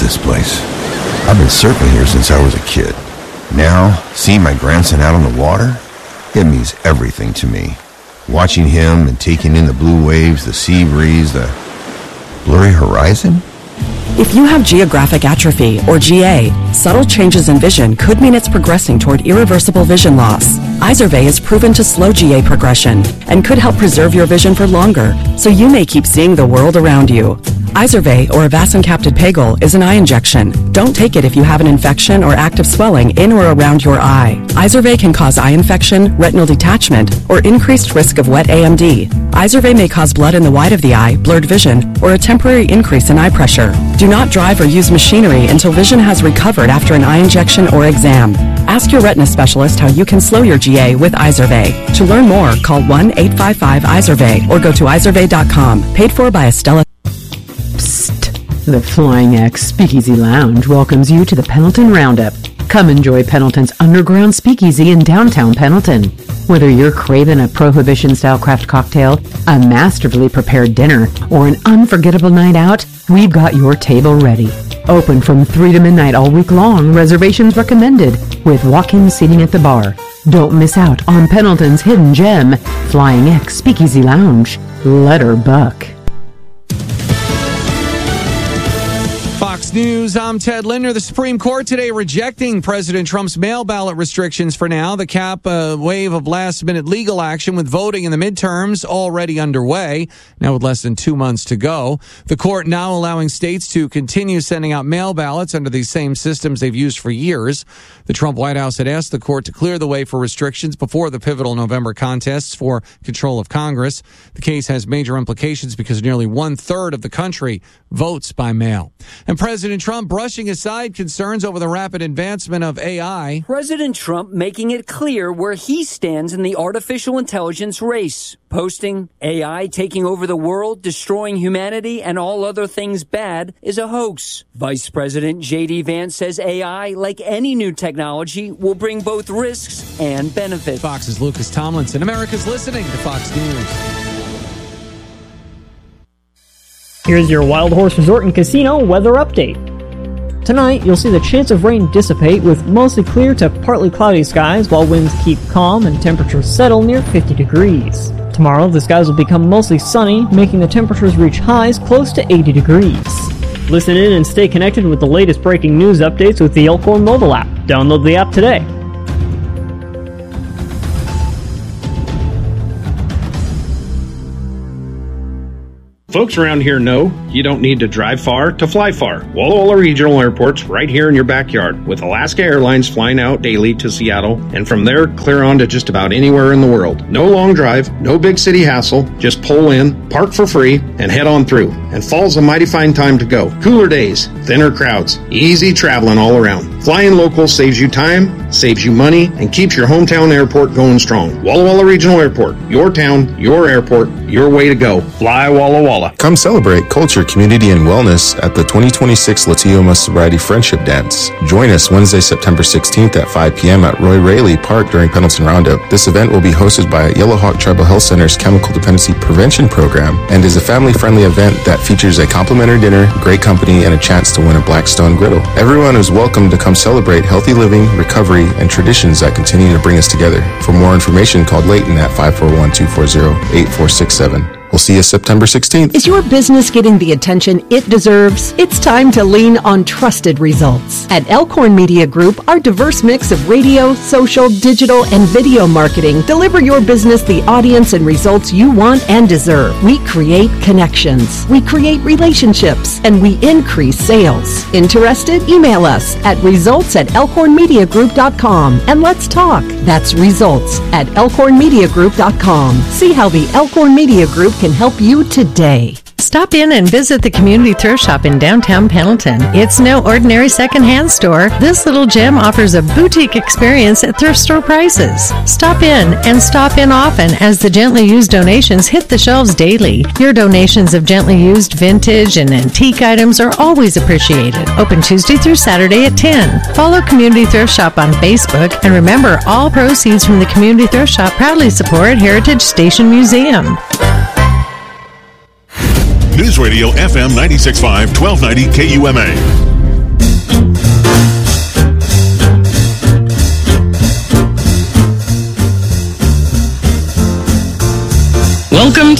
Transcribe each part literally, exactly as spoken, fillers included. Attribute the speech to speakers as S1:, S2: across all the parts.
S1: this place. I've been surfing here since I was a kid. Now, seeing my grandson out on the water, it means everything to me. Watching him and taking in the blue waves, the sea breeze, the blurry horizon.
S2: If you have geographic atrophy, or G A, subtle changes in vision could mean it's progressing toward irreversible vision loss. Izervay is proven to slow G A progression and could help preserve your vision for longer, so you may keep seeing the world around you. Izervay, or avacincaptad pegol, is an eye injection. Don't take it if you have an infection or active swelling in or around your eye. Izervay can cause eye infection, retinal detachment, or increased risk of wet A M D. Izervay may cause blood in the white of the eye, blurred vision, or a temporary increase in eye pressure. Do not drive or use machinery until vision has recovered after an eye injection or exam. Ask your retina specialist how you can slow your G A with Izervay. To learn more, call one eight five five Izervay or go to izervay dot com. Paid for by Estella.
S3: Psst. The Flying X Speakeasy Lounge welcomes you to the Pendleton Roundup. Come enjoy Pendleton's underground speakeasy in downtown Pendleton. Whether you're craving a Prohibition-style craft cocktail, a masterfully prepared dinner, or an unforgettable night out, we've got your table ready. Open from three to midnight all week long, reservations recommended, with walk-in seating at the bar. Don't miss out on Pendleton's hidden gem, Flying X Speakeasy Lounge. Let her buck.
S4: Fox News, I'm Ted Linder. The Supreme Court today rejecting President Trump's mail ballot restrictions for now. The cap a wave of last-minute legal action with voting in the midterms already underway, now with less than two months to go. The court now allowing states to continue sending out mail ballots under the same systems they've used for years. The Trump White House had asked the court to clear the way for restrictions before the pivotal November contests for control of Congress. The case has major implications because nearly one-third of the country votes by mail. And President Trump brushing aside concerns over the rapid advancement of A I.
S5: President Trump making it clear where he stands in the artificial intelligence race, posting, A I taking over the world, destroying humanity, and all other things bad is a hoax. Vice President J D Vance says A I, like any new technology, will bring both risks and benefits.
S4: Fox's Lucas Tomlinson. America's listening to Fox News.
S6: Here's your Wild Horse Resort and Casino weather update. Tonight, you'll see the chance of rain dissipate with mostly clear to partly cloudy skies while winds keep calm and temperatures settle near fifty degrees. Tomorrow, the skies will become mostly sunny, making the temperatures reach highs close to eighty degrees. Listen in and stay connected with the latest breaking news updates with the Elkhorn mobile app. Download the app today.
S7: Folks around here know you don't need to drive far to fly far. Walla Walla Regional Airport's right here in your backyard, with Alaska Airlines flying out daily to Seattle, and from there clear on to just about anywhere in the world. No long drive, no big city hassle, just pull in, park for free, and head on through. And fall's a mighty fine time to go. Cooler days, thinner crowds, easy traveling all around. Flying local saves you time, saves you money, and keeps your hometown airport going strong. Walla Walla Regional Airport, your town, your airport, your way to go. Fly Walla Walla.
S8: Come celebrate culture, community, and wellness at the twenty twenty-six La Tioma Sobriety Friendship Dance. Join us Wednesday, September sixteenth at five p.m. at Roy Raley Park during Pendleton Roundup. This event will be hosted by Yellowhawk Tribal Health Center's Chemical Dependency Prevention Program and is a family-friendly event that features a complimentary dinner, great company, and a chance to win a Blackstone griddle. Everyone is welcome to come celebrate healthy living, recovery, and traditions that continue to bring us together. For more information, call Leighton at five four one, two four zero, eight four six seven. We'll see you September sixteenth.
S3: Is your business getting the attention it deserves? It's time to lean on trusted results. At Elkhorn Media Group, our diverse mix of radio, social, digital, and video marketing deliver your business the audience and results you want and deserve. We create connections, we create relationships, and we increase sales. Interested? Email us at results at elkhorn media group dot com and let's talk. That's results at elkhorn media group dot com. See how the Elkhorn Media Group can help you today.
S9: Stop in and visit the Community Thrift Shop in downtown Pendleton. It's no ordinary secondhand store. This little gem offers a boutique experience at thrift store prices. Stop in and stop in often as the gently used donations hit the shelves daily. Your donations of gently used vintage and antique items are always appreciated. Open Tuesday through Saturday at ten. Follow Community Thrift Shop on Facebook, and remember, all proceeds from the Community Thrift Shop proudly support Heritage Station Museum.
S10: News Radio F M ninety-six point five, twelve ninety K U M A.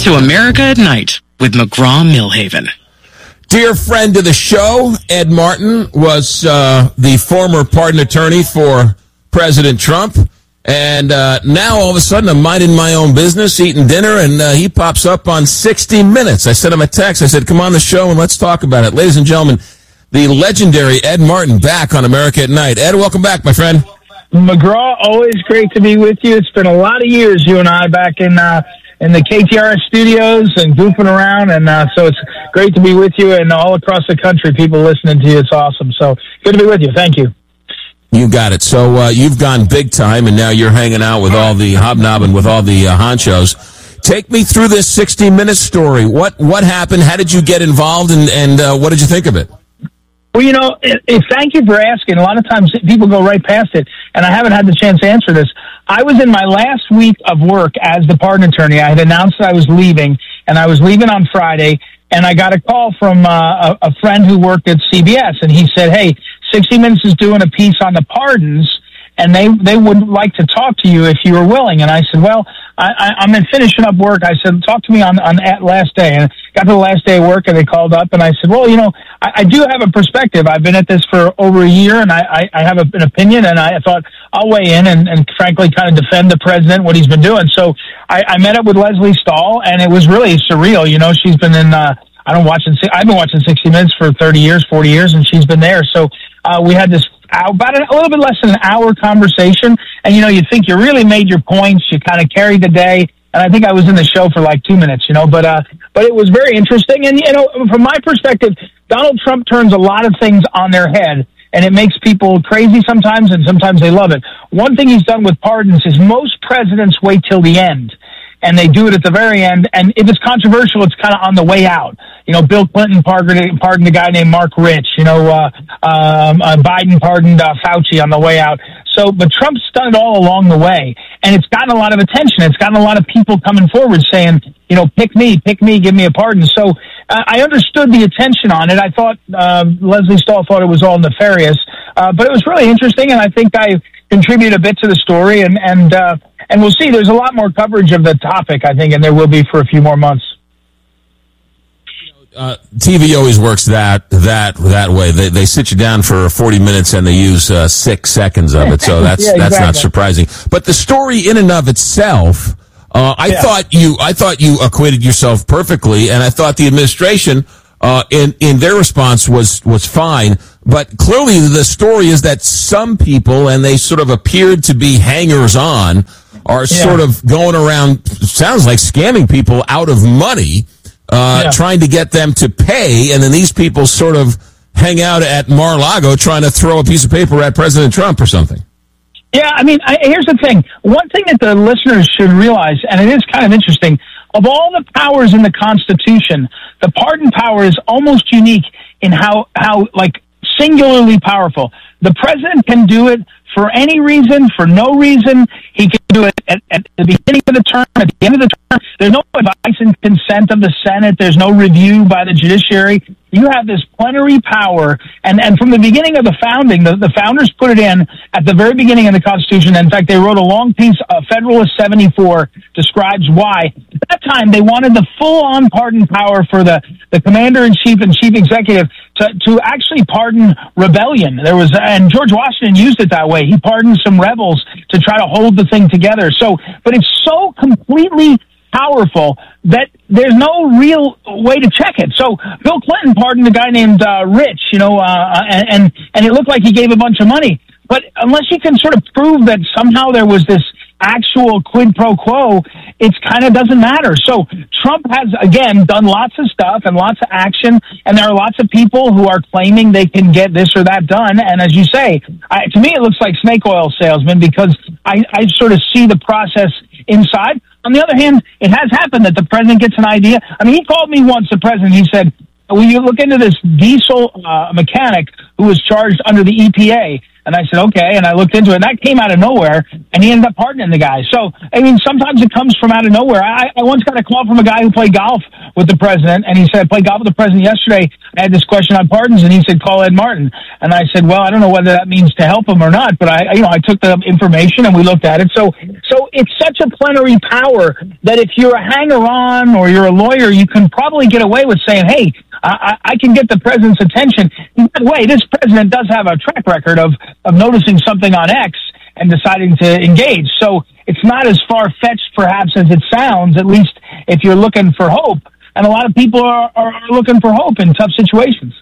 S10: to America at Night with McGraw-Milhaven.
S11: Dear friend of the show, Ed Martin was uh, the former pardon attorney for President Trump. And uh, now, all of a sudden, I'm minding my own business, eating dinner, and uh, he pops up on sixty minutes. I sent him a text. I said, come on the show and let's talk about it. Ladies and gentlemen, the legendary Ed Martin back on America at Night. Ed, welcome back, my friend.
S12: McGraw, always great to be with you. It's been a lot of years, you and I, back in uh, in the K T R S studios and goofing around, and uh, so it's great to be with you, and all across the country, people listening to you. It's awesome. So good to be with you. Thank you.
S11: You got it. So uh, you've gone big time, and now you're hanging out with all the hobnobbing with all the uh, honchos. Take me through this sixty-minute story. What what happened? How did you get involved, and, and uh, what did you think of it?
S12: Well, you know, it, it, thank you for asking. A lot of times people go right past it, and I haven't had the chance to answer this. I was in my last week of work as the pardon attorney. I had announced that I was leaving, and I was leaving on Friday, and I got a call from uh, a, a friend who worked at C B S, and he said, hey, sixty minutes is doing a piece on the pardons, and they, they would like to talk to you if you were willing. And I said, well, I, I, I'm in finishing up work. I said, talk to me on, on that last day. And got to the last day of work, and they called up, and I said, well, you know, I, I do have a perspective. I've been at this for over a year, and I, I, I have a, an opinion, and I thought I'll weigh in and, and frankly kind of defend the president, what he's been doing. So I, I met up with Leslie Stahl, and it was really surreal. You know, she's been in, uh, I don't watching, I've been watching sixty minutes for thirty years, forty years, and she's been there. So uh, we had this about a little bit less than an hour conversation, and you know, you think you really made your points, you kind of carried the day, and I think I was in the show for like two minutes, you know, but uh, but it was very interesting, and you know, from my perspective, Donald Trump turns a lot of things on their head, and it makes people crazy sometimes, and sometimes they love it. One thing he's done with pardons is most presidents wait till the end, and they do it at the very end, and if it's controversial, it's kind of on the way out. You know, Bill Clinton pardoned, pardoned a guy named Mark Rich. You know, uh, um, uh, Biden pardoned uh, Fauci on the way out. So, but Trump's done it all along the way, and it's gotten a lot of attention. It's gotten a lot of people coming forward saying, you know, pick me, pick me, give me a pardon. So uh, I understood the attention on it. I thought uh, Leslie Stahl thought it was all nefarious, uh, but it was really interesting, and I think I contributed a bit to the story, and, and, uh, and we'll see. There's a lot more coverage of the topic, I think, and there will be for a few more months.
S11: Uh, T V always works that that that way. They they sit you down for forty minutes and they use uh, six seconds of it, so that's yeah, exactly. That's not surprising. But the story in and of itself, uh, I yeah. thought you I thought you acquitted yourself perfectly, and I thought the administration uh, in in their response was was fine. But clearly, the story is that some people, and they sort of appeared to be hangers on, are yeah. sort of going around. Sounds like scamming people out of money. Uh, yeah. trying to get them to pay, and then these people sort of hang out at Mar-a-Lago trying to throw a piece of paper at President Trump or something.
S12: Yeah, I mean, I, here's the thing. One thing that the listeners should realize, and it is kind of interesting, of all the powers in the Constitution, the pardon power is almost unique in how, how like, singularly powerful. The president can do it for any reason, for no reason. He can do it at, at the beginning of the term, at the end of the term. There's no advice and consent of the Senate. There's no review by the judiciary. You have this plenary power, and, and from the beginning of the founding, the, the founders put it in at the very beginning of the Constitution. In fact, they wrote a long piece, uh, Federalist seventy-four, describes why. At that time, they wanted the full-on pardon power for the, the commander-in-chief and chief executive to, to actually pardon rebellion. There was, and George Washington used it that way. He pardoned some rebels to try to hold the thing together. So, but it's so completely powerful that there's no real way to check it. So Bill Clinton pardoned a guy named uh, Rich, you know, uh, and, and and it looked like he gave a bunch of money. But unless you can sort of prove that somehow there was this actual quid pro quo, it kind of doesn't matter. So Trump has, again, done lots of stuff and lots of action, and there are lots of people who are claiming they can get this or that done. And as you say, I, to me, it looks like snake oil salesman, because I, I sort of see the process inside. On the other hand, it has happened that the president gets an idea. I mean, he called me once, the president, he said, will you look into this diesel uh, mechanic who was charged under the E P A? And I said, okay. And I looked into it, and that came out of nowhere, and he ended up pardoning the guy. So, I mean, sometimes it comes from out of nowhere. I, I once got a call from a guy who played golf with the president, and he said, I played golf with the president yesterday. I had this question on pardons, and he said, call Ed Martin. And I said, well, I don't know whether that means to help him or not, but I, you know, I took the information and we looked at it. So, so it's such a plenary power that if you're a hanger-on or you're a lawyer, you can probably get away with saying, hey, I, I can get the president's attention. By the way, this president does have a track record of, of noticing something on X and deciding to engage. So it's not as far-fetched, perhaps, as it sounds, at least if you're looking for hope. And a lot of people are, are, are looking for hope in tough situations.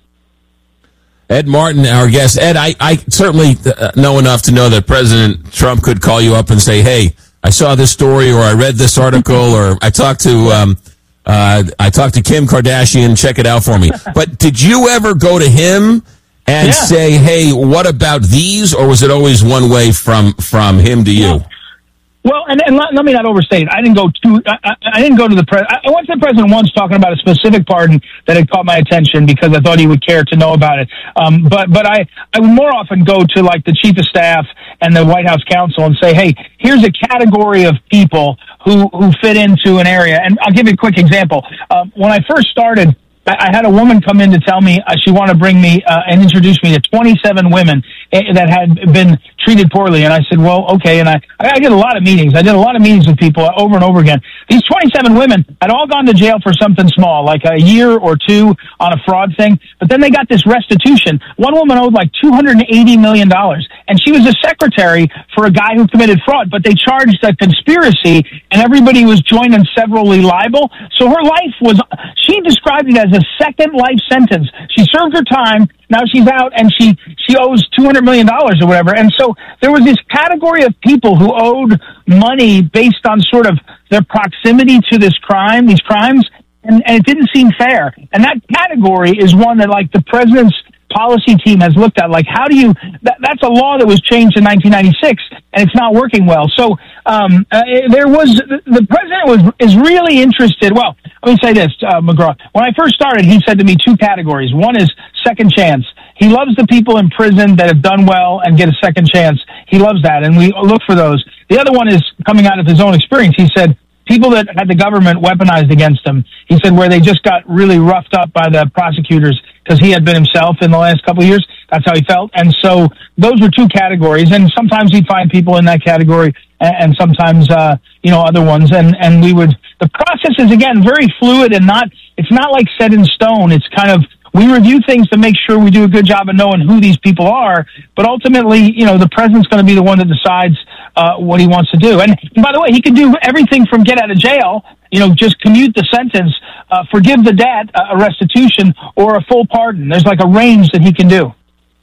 S11: Ed Martin, our guest. Ed, I, I certainly know enough to know that President Trump could call you up and say, hey, I saw this story, or I read this article, or I talked to um, uh, I talked to Kim Kardashian, check it out for me. But did you ever go to him and yeah. say, hey, what about these, or was it always one way from, from him to you?
S12: Yeah. Well, and, and let, let me not overstate it. I didn't go to, I, I didn't go to the president. I went to the president once talking about a specific pardon that had caught my attention because I thought he would care to know about it. Um, but, but I, I would more often go to like the chief of staff and the White House counsel and say, hey, here's a category of people who, who fit into an area. And I'll give you a quick example. Um, when I first started, I had a woman come in to tell me uh, she wanted to bring me uh, and introduce me to twenty-seven women uh, that had been treated poorly. And I said, well, okay. And I, I did a lot of meetings. I did a lot of meetings with people over and over again. These twenty-seven women had all gone to jail for something small, like a year or two on a fraud thing. But then they got this restitution. One woman owed like two hundred eighty million dollars. And she was a secretary for a guy who committed fraud. But they charged a conspiracy, and everybody was joined and severally liable. So her life was, she described it as a second life sentence. She served her time. Now she's out, and she, she owes two hundred million dollars or whatever. And so there was this category of people who owed money based on sort of their proximity to this crime, these crimes, and, and it didn't seem fair. And that category is one that, like, the president's policy team has looked at. Like, how do you, that, that's a law that was changed in nineteen ninety-six, and it's not working well. So um, uh, there was, the president was is really interested. Well, let me say this, uh, McGraw. When I first started, he said to me two categories. One is second chance. He loves the people in prison that have done well and get a second chance. He loves that, and we look for those. The other one is coming out of his own experience. He said, people that had the government weaponized against them. He said where they just got really roughed up by the prosecutors because he had been himself in the last couple of years. That's how he felt. And so those were two categories. And sometimes he'd find people in that category and, and sometimes, uh, you know, other ones. And, and we would, the process is, again, very fluid and not, it's not like set in stone. It's kind of, we review things to make sure we do a good job of knowing who these people are. But ultimately, you know, the president's going to be the one that decides uh, what he wants to do. And, and by the way, he can do everything from get out of jail, you know, just commute the sentence, uh, forgive the debt, uh, a restitution, or a full pardon. There's like a range that he can do.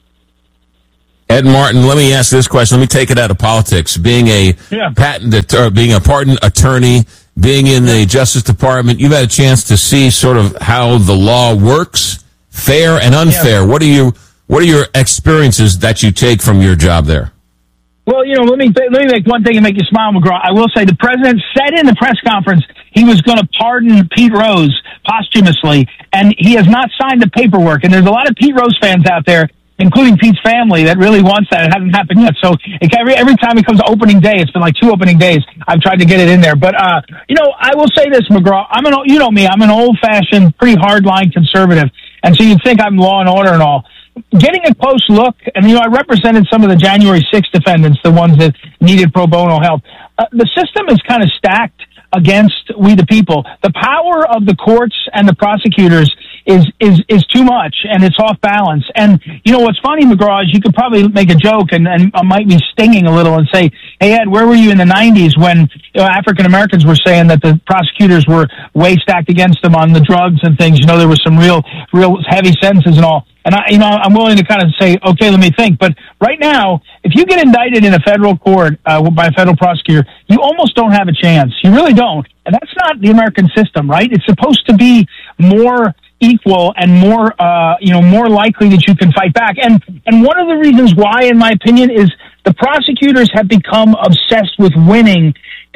S11: Ed Martin, let me ask this question. Let me take it out of politics. Being a yeah. patent, att- being a pardon attorney, being in the Justice Department, you've had a chance to see sort of how the law works, fair and unfair. Yeah. What are you? What are your experiences that you take from your job there?
S12: Well, you know, let me let me make one thing and make you smile, McGraw. I will say the president said in the press conference he was going to pardon Pete Rose posthumously, and he has not signed the paperwork. And there's a lot of Pete Rose fans out there, including Pete's family, that really wants that. It hasn't happened yet. So it, every every time it comes to opening day, it's been like two opening days, I've tried to get it in there. But, uh, you know, I will say this, McGraw. I'm an, you know me, I'm an old-fashioned, pretty hard-line conservative. And so you'd think I'm law and order and all. Getting a close look, and, you know, I represented some of the January sixth defendants, the ones that needed pro bono help. Uh, the system is kind of stacked against we the people. The power of the courts and the prosecutors is is is too much, and it's off balance. And, you know, what's funny, McGraw, is you could probably make a joke and, and I might be stinging a little and say, hey, Ed, where were you in the nineties when, you know, African Americans were saying that the prosecutors were way stacked against them on the drugs and things? You know, there was some real, real heavy sentences and all. And I, you know, I'm willing to kind of say, okay, let me think. But right now, if you get indicted in a federal court uh, by a federal prosecutor, you almost don't have a chance. You really don't. And that's not the American system, right? It's supposed to be more equal and more, uh, you know, more likely that you can fight back. And and one of the reasons why, in my opinion, is the prosecutors have become obsessed with winning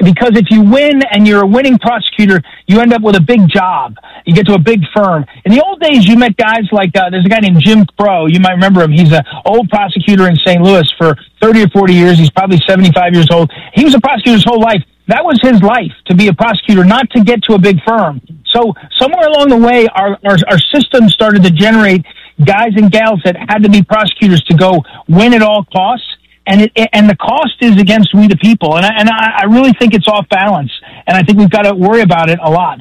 S12: because if you win and you're a winning prosecutor, you end up with a big job. You get to a big firm. In the old days, you met guys like, uh, there's a guy named Jim Crow. You might remember him. He's an old prosecutor in Saint Louis for thirty or forty years. He's probably seventy-five years old. He was a prosecutor his whole life. That was his life, to be a prosecutor, not to get to a big firm. So somewhere along the way, our, our, our system started to generate guys and gals that had to be prosecutors to go win at all costs. And it, and the cost is against we the people. And I, and I really think it's off balance. And I think we've got to worry about it a lot.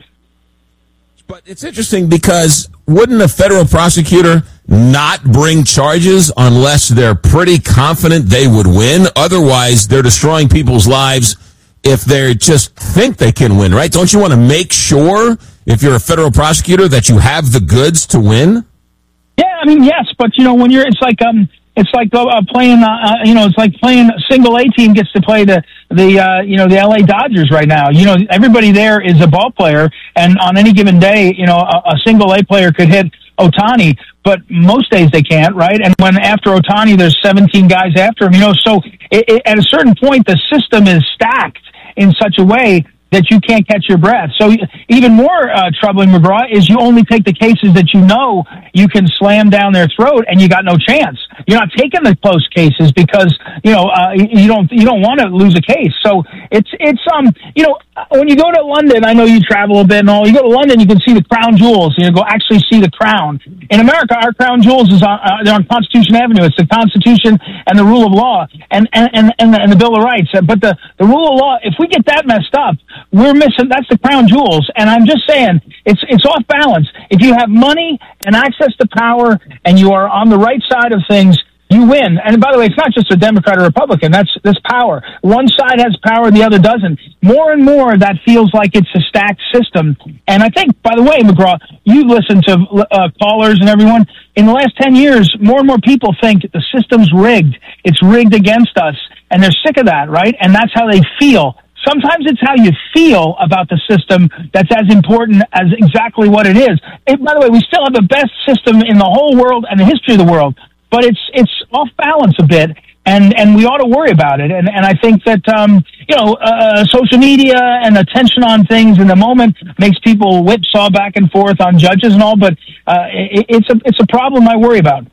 S11: But it's interesting because wouldn't a federal prosecutor not bring charges unless they're pretty confident they would win? Otherwise, they're destroying people's lives if they just think they can win, right? Don't you want to make sure, if you're a federal prosecutor, that you have the goods to win?
S12: Yeah, I mean, yes, but, you know, when you're, it's like, um, it's like uh, playing, uh, you know, it's like playing a single A team gets to play the, the, uh, you know, the L A Dodgers right now. You know, everybody there is a ball player, and on any given day, you know, a, a single A player could hit Ohtani, but most days they can't, right? And when after Ohtani, there's seventeen guys after him, you know, so it, it, at a certain point, the system is stacked in such a way that you can't catch your breath. So even more uh, troubling, McGraw, is you only take the cases that you know you can slam down their throat and you got no chance. You're not taking the close cases because, you know, uh, you don't, you don't want to lose a case. So it's, it's, um, you know, when you go to London, I know you travel a bit and all, you go to London, you can see the crown jewels, you know, go actually see the crown. In America, our crown jewels is on, uh, they're on Constitution Avenue. It's the Constitution and the rule of law and, and, and, and, the, and the Bill of Rights. But the, the rule of law, if we get that messed up, we're missing, that's the crown jewels. And I'm just saying, it's, it's off balance. If you have money and access to power and you are on the right side of things, you win. And by the way, it's not just a Democrat or Republican. That's this power. One side has power, the other doesn't. More and more, that feels like it's a stacked system. And I think, by the way, McGraw, you listen to uh, callers and everyone. In the last ten years, more and more people think the system's rigged. It's rigged against us. And they're sick of that, right? And that's how they feel. Sometimes it's how you feel about the system that's as important as exactly what it is. It, by the way, we still have the best system in the whole world and the history of the world. But it's it's off balance a bit, and, and we ought to worry about it. And, and I think that, um, you know, uh, social media and attention on things in the moment makes people whipsaw back and forth on judges and all, but uh, it, it's a it's a problem I worry about.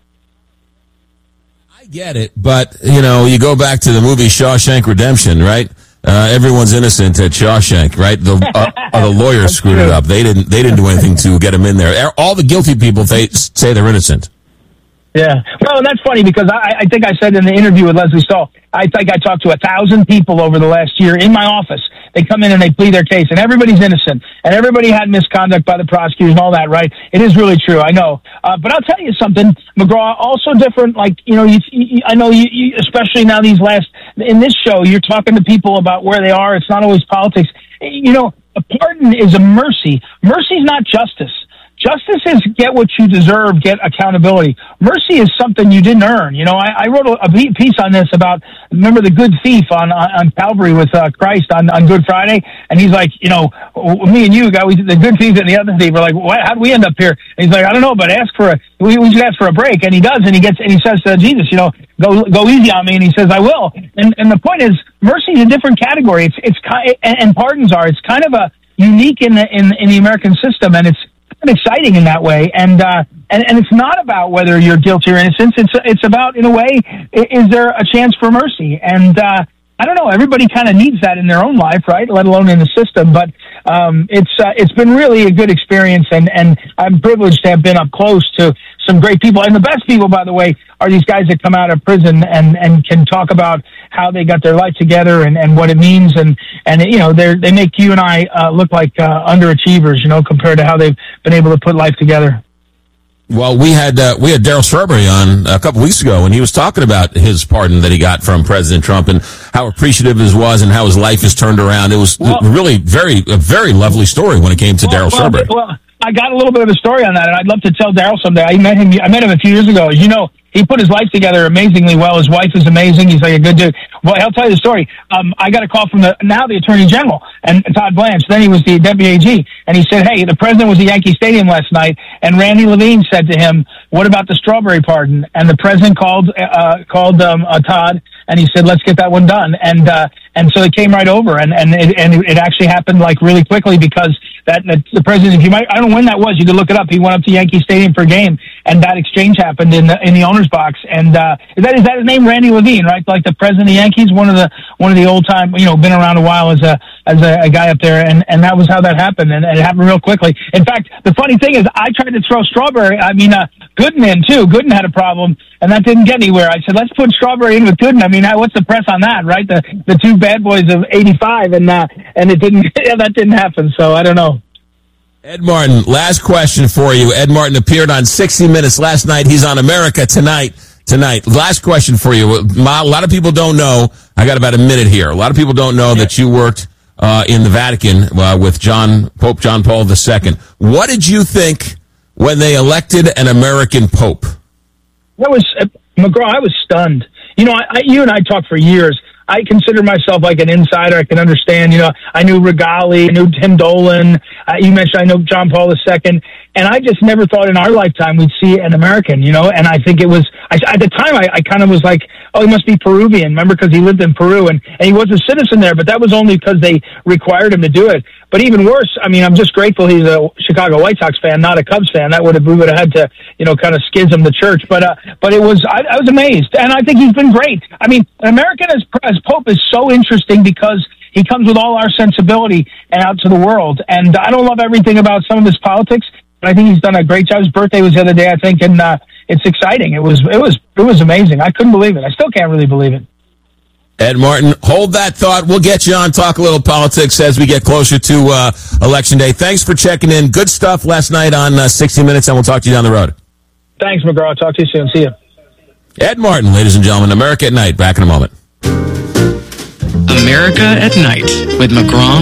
S11: I get it, but, you know, you go back to the movie Shawshank Redemption, right? Uh, everyone's innocent at Shawshank, right? The, uh, the lawyers screwed it up. They didn't they didn't do anything to get them in there. All the guilty people, they say they're innocent.
S12: Yeah. Well, and that's funny because I, I think I said in the interview with Leslie Stahl, I think I talked to a thousand people over the last year in my office. They come in and they plead their case, and everybody's innocent, and everybody had misconduct by the prosecutors and all that, right? It is really true, I know. Uh, but I'll tell you something, McGraw, also different, like, you know, you, you, I know you, you, especially now these last, in this show, you're talking to people about where they are. It's not always politics. You know, a pardon is a mercy. Mercy's not justice. Justice is get what you deserve, get accountability. Mercy is something you didn't earn. You know, I, I wrote a, a piece on this about, remember the good thief on on, on Calvary with uh, Christ on, on Good Friday? And he's like, you know, me and you, got we, the good thief and the other thief, we're like, what, how do we end up here? And he's like, I don't know, but ask for a, we, we should ask for a break. And he does, and he gets, and he says to Jesus, you know, go go easy on me. And he says, I will. And and the point is, mercy is a different category. It's it's and, and pardons are. It's kind of a unique in the in in the American system, and it's exciting in that way, and uh, and and it's not about whether you're guilty or innocent. It's it's about, in a way, is there a chance for mercy? And uh, I don't know. Everybody kind of needs that in their own life, right? Let alone in the system. But um, it's uh, it's been really a good experience, and and I'm privileged to have been up close to some great people. And the best people, by the way, are these guys that come out of prison and and can talk about how they got their life together and, and what it means. And, and, you know, they they make you and I uh, look like uh, underachievers, you know, compared to how they've been able to put life together.
S11: Well, we had uh, we had Darryl Strawberry on a couple weeks ago, and he was talking about his pardon that he got from President Trump and how appreciative his was and how his life has turned around. It was well, really very a very lovely story when it came to well, Darryl Strawberry.
S12: Well, well, I got a little bit of a story on that, and I'd love to tell Darryl someday. I met him. I met him a few years ago. As you know, he put his life together amazingly well. His wife is amazing. He's like a good dude. Well, I'll tell you the story. Um, I got a call from the now the Attorney General and Todd Blanche. Then he was the Deputy A G, and he said, "Hey, the president was at Yankee Stadium last night, and Randy Levine said to him, what about the Strawberry pardon?" And the president called uh, called um, uh, Todd, and he said, "Let's get that one done." And uh, And so it came right over, and and it, and it actually happened like really quickly because that, that the president, if you might, I don't know when that was, you could look it up. He went up to Yankee Stadium for a game, and that exchange happened in the in the owner's box. And uh, is that is that his name, Randy Levine, right? Like the president of the Yankees, one of the one of the old time, you know, been around a while as a as a, a guy up there, and and that was how that happened, and, and it happened real quickly. In fact, the funny thing is, I tried to throw Strawberry. I mean, uh, Gooden in too. Gooden had a problem, and that didn't get anywhere. I said, let's put Strawberry in with Gooden. I mean, what's the press on that, right? The the two bad boys of eighty-five, and uh, and it didn't. Yeah, that didn't happen. So I don't know.
S11: Ed Martin, last question for you. Ed Martin appeared on sixty minutes last night. He's on America Tonight. Tonight. Last question for you. A lot of people don't know. I got about a minute here. A lot of people don't know that you worked uh, in the Vatican uh, with John Pope John Paul the Second. What did you think when they elected an American Pope?
S12: That was uh, McGraw. I was stunned. You know, I, I, you and I talked for years. I consider myself like an insider. I can understand, you know, I knew Regali, I knew Tim Dolan. Uh, you mentioned I know John Paul the Second. And I just never thought in our lifetime we'd see an American, you know, and I think it was, I, at the time, I, I kind of was like, oh, he must be Peruvian, remember, because he lived in Peru, and, and he was a citizen there, but that was only because they required him to do it. But even worse, I mean, I'm just grateful he's a Chicago White Sox fan, not a Cubs fan. That would have, we would have had to, you know, kind of schism the church. But, uh, but it was, I, I was amazed. And I think he's been great. I mean, an American as, as Pope is so interesting because he comes with all our sensibility and out to the world. And I don't love everything about some of his politics, but I think he's done a great job. His birthday was the other day, I think, and, uh, it's exciting. It was, it was, it was amazing. I couldn't believe it. I still can't really believe it.
S11: Ed Martin, hold that thought. We'll get you on, talk a little politics as we get closer to uh, Election Day. Thanks for checking in. Good stuff last night on uh, sixty minutes, and we'll talk to you down the road.
S12: Thanks, McGraw. Talk to you soon. See you.
S11: Ed Martin, ladies and gentlemen, America at Night. Back in a moment.
S10: America at Night with McGraw